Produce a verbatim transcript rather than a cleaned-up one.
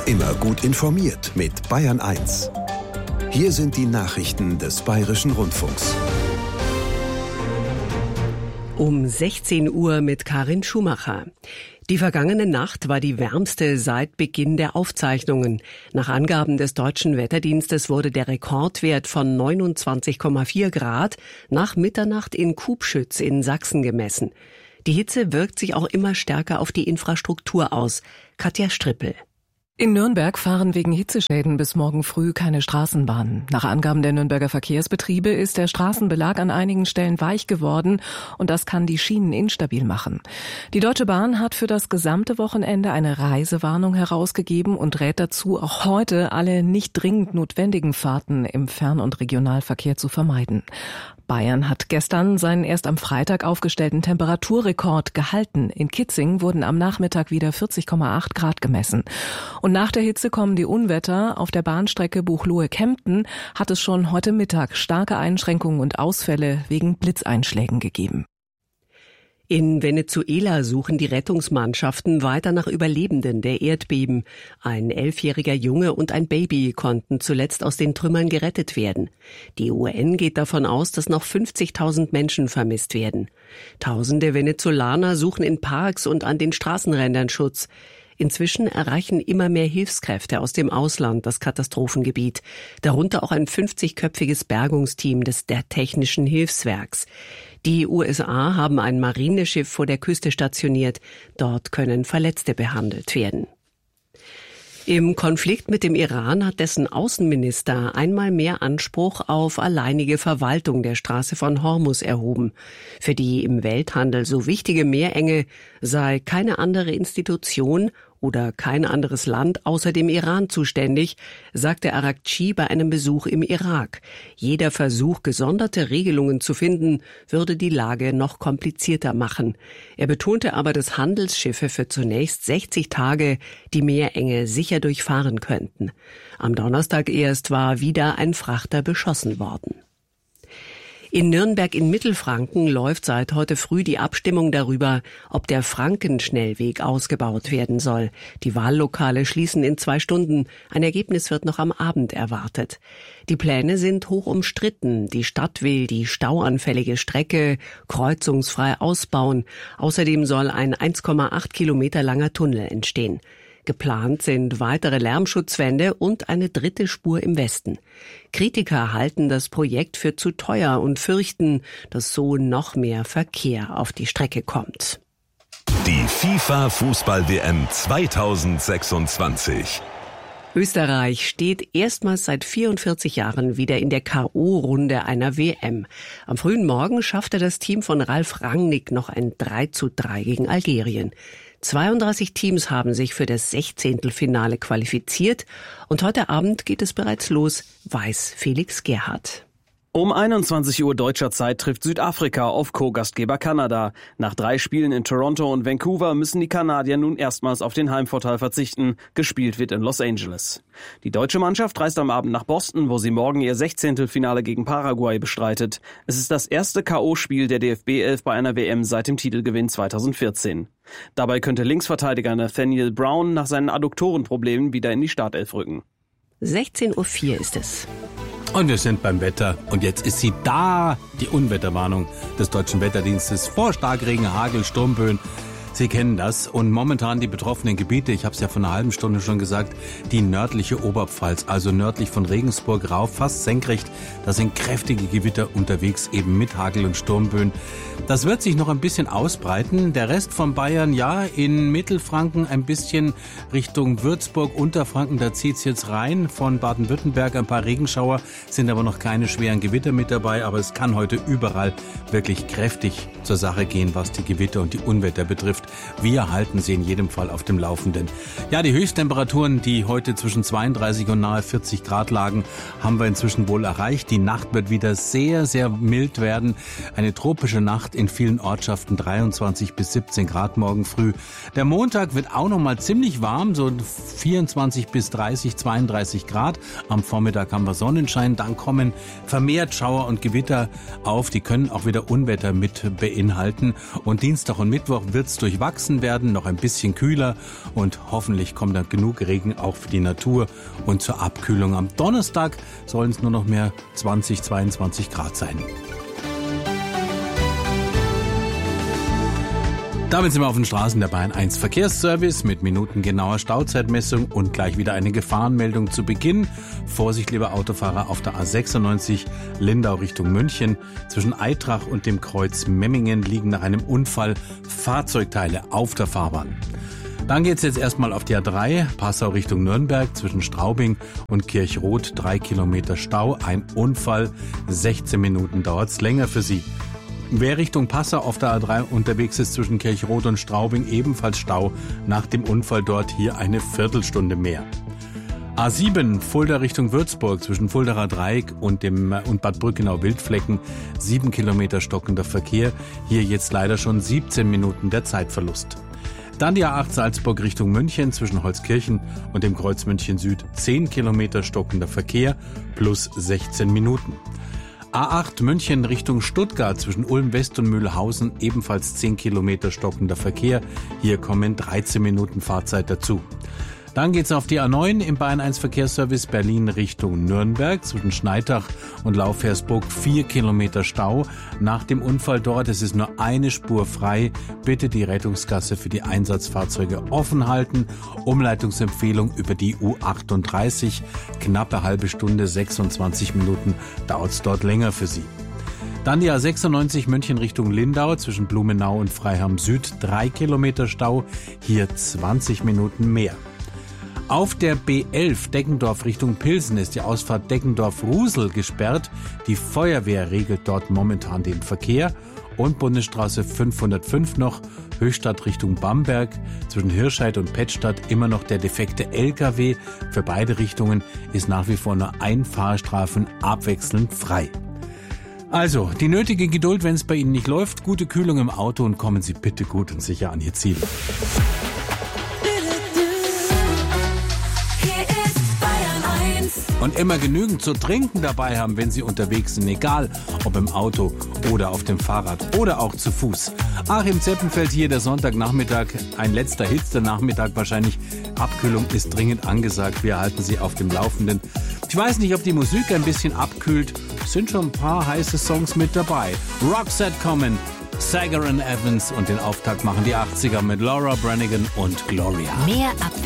Immer gut informiert mit Bayern eins. Hier sind die Nachrichten des Bayerischen Rundfunks. Um sechzehn Uhr mit Karin Schumacher. Die vergangene Nacht war die wärmste seit Beginn der Aufzeichnungen. Nach Angaben des Deutschen Wetterdienstes wurde der Rekordwert von neunundzwanzig Komma vier Grad nach Mitternacht in Kubschütz in Sachsen gemessen. Die Hitze wirkt sich auch immer stärker auf die Infrastruktur aus. Katja Strippel. In Nürnberg fahren wegen Hitzeschäden bis morgen früh keine Straßenbahnen. Nach Angaben der Nürnberger Verkehrsbetriebe ist der Straßenbelag an einigen Stellen weich geworden und das kann die Schienen instabil machen. Die Deutsche Bahn hat für das gesamte Wochenende eine Reisewarnung herausgegeben und rät dazu, auch heute alle nicht dringend notwendigen Fahrten im Fern- und Regionalverkehr zu vermeiden. Bayern hat gestern seinen erst am Freitag aufgestellten Temperaturrekord gehalten. In Kitzing wurden am Nachmittag wieder vierzig Komma acht Grad gemessen. Und nach der Hitze kommen die Unwetter. Auf der Bahnstrecke Buchloe-Kempten hat es schon heute Mittag starke Einschränkungen und Ausfälle wegen Blitzeinschlägen gegeben. In Venezuela suchen die Rettungsmannschaften weiter nach Überlebenden der Erdbeben. Ein elfjähriger Junge und ein Baby konnten zuletzt aus den Trümmern gerettet werden. Die U N geht davon aus, dass noch fünfzigtausend Menschen vermisst werden. Tausende Venezolaner suchen in Parks und an den Straßenrändern Schutz. Inzwischen erreichen immer mehr Hilfskräfte aus dem Ausland das Katastrophengebiet, darunter auch ein fünfzigköpfiges Bergungsteam des der Technischen Hilfswerks. Die U S A haben ein Marineschiff vor der Küste stationiert. Dort können Verletzte behandelt werden. Im Konflikt mit dem Iran hat dessen Außenminister einmal mehr Anspruch auf alleinige Verwaltung der Straße von Hormuz erhoben. Für die im Welthandel so wichtige Meerenge sei keine andere Institution oder kein anderes Land außer dem Iran zuständig, sagte Araghchi bei einem Besuch im Irak. Jeder Versuch, gesonderte Regelungen zu finden, würde die Lage noch komplizierter machen. Er betonte aber, dass Handelsschiffe für zunächst sechzig Tage die Meerenge sicher durchfahren könnten. Am Donnerstag erst war wieder ein Frachter beschossen worden. In Nürnberg in Mittelfranken läuft seit heute früh die Abstimmung darüber, ob der Frankenschnellweg ausgebaut werden soll. Die Wahllokale schließen in zwei Stunden. Ein Ergebnis wird noch am Abend erwartet. Die Pläne sind hoch umstritten. Die Stadt will die stauanfällige Strecke kreuzungsfrei ausbauen. Außerdem soll ein eins Komma acht Kilometer langer Tunnel entstehen. Geplant sind weitere Lärmschutzwände und eine dritte Spur im Westen. Kritiker halten das Projekt für zu teuer und fürchten, dass so noch mehr Verkehr auf die Strecke kommt. Die FIFA-Fußball-W M zweitausendsechsundzwanzig. Österreich steht erstmals seit vierundvierzig Jahren wieder in der K O-Runde einer W M. Am frühen Morgen schaffte das Team von Ralf Rangnick noch ein drei zu drei gegen Algerien. zweiunddreißig Teams haben sich für das Sechzehntelfinale qualifiziert und heute Abend geht es bereits los, weiß Felix Gerhardt. Um einundzwanzig Uhr deutscher Zeit trifft Südafrika auf Co-Gastgeber Kanada. Nach drei Spielen in Toronto und Vancouver müssen die Kanadier nun erstmals auf den Heimvorteil verzichten. Gespielt wird in Los Angeles. Die deutsche Mannschaft reist am Abend nach Boston, wo sie morgen ihr Sechzehntelfinale gegen Paraguay bestreitet. Es ist das erste K O-Spiel der D F B elf bei einer W M seit dem Titelgewinn zweitausendvierzehn. Dabei könnte Linksverteidiger Nathaniel Brown nach seinen Adduktorenproblemen wieder in die Startelf rücken. sechzehn Uhr vier ist es. Und wir sind beim Wetter. Und jetzt ist sie da, die Unwetterwarnung des Deutschen Wetterdienstes vor Starkregen, Hagel, Sturmböen. Sie kennen das. Und momentan die betroffenen Gebiete, ich habe es ja vor einer halben Stunde schon gesagt, die nördliche Oberpfalz, also nördlich von Regensburg rauf, fast senkrecht. Da sind kräftige Gewitter unterwegs, eben mit Hagel und Sturmböen. Das wird sich noch ein bisschen ausbreiten. Der Rest von Bayern, ja, in Mittelfranken ein bisschen Richtung Würzburg, Unterfranken, da zieht's jetzt rein. Von Baden-Württemberg ein paar Regenschauer, sind aber noch keine schweren Gewitter mit dabei. Aber es kann heute überall wirklich kräftig zur Sache gehen, was die Gewitter und die Unwetter betrifft. Wir halten sie in jedem Fall auf dem Laufenden. Ja, die Höchsttemperaturen, die heute zwischen zweiunddreißig und nahe vierzig Grad lagen, haben wir inzwischen wohl erreicht. Die Nacht wird wieder sehr, sehr mild werden. Eine tropische Nacht in vielen Ortschaften, dreiundzwanzig bis siebzehn Grad morgen früh. Der Montag wird auch noch mal ziemlich warm, so vierundzwanzig bis dreißig, zweiunddreißig Grad. Am Vormittag haben wir Sonnenschein, dann kommen vermehrt Schauer und Gewitter auf. Die können auch wieder Unwetter mit beinhalten. Und Dienstag und Mittwoch wird es durch durchwachsen werden, noch ein bisschen kühler und hoffentlich kommt dann genug Regen auch für die Natur und zur Abkühlung. Am Donnerstag sollen es nur noch mehr zwanzig, zweiundzwanzig Grad sein. Damit sind wir auf den Straßen der Bayern eins Verkehrsservice mit minutengenauer Stauzeitmessung und gleich wieder eine Gefahrenmeldung zu Beginn. Vorsicht, lieber Autofahrer, auf der A sechsundneunzig Lindau Richtung München. Zwischen Eitrach und dem Kreuz Memmingen liegen nach einem Unfall Fahrzeugteile auf der Fahrbahn. Dann geht's jetzt erstmal auf die A drei, Passau Richtung Nürnberg, zwischen Straubing und Kirchroth, drei Kilometer Stau, ein Unfall, sechzehn Minuten dauert's länger für Sie. Wer Richtung Passau auf der A drei unterwegs ist, zwischen Kirchroth und Straubing, ebenfalls Stau, nach dem Unfall dort hier eine Viertelstunde mehr. A sieben, Fulda Richtung Würzburg, zwischen Fuldaer Dreieck und, dem, und Bad Brückenau-Wildflecken, sieben Kilometer stockender Verkehr, hier jetzt leider schon siebzehn Minuten der Zeitverlust. Dann die A acht Salzburg Richtung München, zwischen Holzkirchen und dem Kreuz München Süd, zehn Kilometer stockender Verkehr, plus sechzehn Minuten. A acht München Richtung Stuttgart, zwischen Ulm West und Mühlhausen, ebenfalls zehn Kilometer stockender Verkehr. Hier kommen dreizehn Minuten Fahrzeit dazu. Dann geht's auf die A neun im Bayern eins Verkehrsservice Berlin Richtung Nürnberg, zwischen Schneitach und Laufhersburg, vier Kilometer Stau. Nach dem Unfall dort, es ist nur eine Spur frei. Bitte die Rettungsgasse für die Einsatzfahrzeuge offen halten. Umleitungsempfehlung über die U achtunddreißig. Knappe halbe Stunde, sechsundzwanzig Minuten dauert's dort länger für Sie. Dann die A sechsundneunzig München Richtung Lindau, zwischen Blumenau und Freiham Süd, drei Kilometer Stau. Hier zwanzig Minuten mehr. Auf der B elf Deggendorf Richtung Pilsen ist die Ausfahrt Deggendorf-Rusel gesperrt. Die Feuerwehr regelt dort momentan den Verkehr. Und Bundesstraße fünfhundertfünf noch, Höchstadt Richtung Bamberg. Zwischen Hirscheid und Pettstadt immer noch der defekte L K W. Für beide Richtungen ist nach wie vor nur ein Fahrstreifen abwechselnd frei. Also, die nötige Geduld, wenn es bei Ihnen nicht läuft. Gute Kühlung im Auto und kommen Sie bitte gut und sicher an Ihr Ziel. Und immer genügend zu trinken dabei haben, wenn Sie unterwegs sind, egal ob im Auto oder auf dem Fahrrad oder auch zu Fuß. Achim Zeppenfeld hier, der Sonntagnachmittag, ein letzter Hitz der Nachmittag wahrscheinlich. Abkühlung ist dringend angesagt, wir halten Sie auf dem Laufenden. Ich weiß nicht, ob die Musik ein bisschen abkühlt, es sind schon ein paar heiße Songs mit dabei. Roxette kommen, Sager and Evans und den Auftakt machen die achtziger mit Laura Branigan und Gloria. Mehr Abwechslung.